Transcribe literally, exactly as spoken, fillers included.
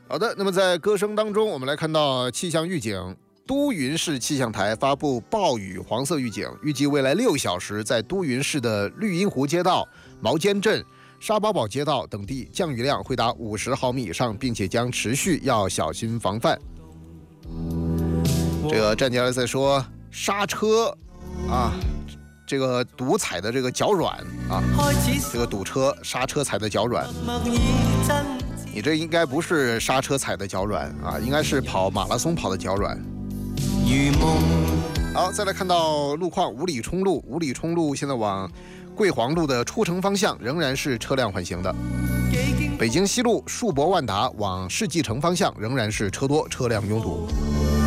好的，那么在歌声当中，我们来看到气象预警。都匀市气象台发布暴雨黄色预警，预计未来六小时在都匀市的绿荫湖街道、毛尖镇、沙宝堡街道等地降雨量会达五十毫米以上，并且将持续要小心防范。这个站姐儿在说刹车啊，这个堵踩的这个脚软啊，这个堵车刹车踩的脚软。你这应该不是刹车踩的脚软啊，应该是跑马拉松跑的脚软。好，再来看到路况，五里冲路，五里冲路现在往桂黄路的出城方向仍然是车辆缓行的。北京西路树博万达往世纪城方向仍然是车多，车辆拥堵。